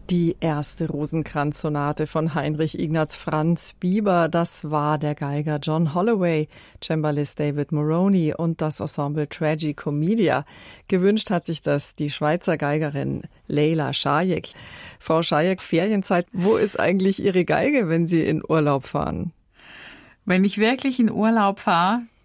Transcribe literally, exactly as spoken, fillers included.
Die erste Rosenkranz-Sonate von Heinrich Ignaz Franz Bieber, das war der Geiger John Holloway, Cembalist David Moroney und das Ensemble Tragicomedia. Gewünscht hat sich das die Schweizer Geigerin Leila Schajek. Frau Schajek, Ferienzeit, wo ist eigentlich Ihre Geige, wenn Sie in Urlaub fahren? Wenn ich wirklich in Urlaub fahre,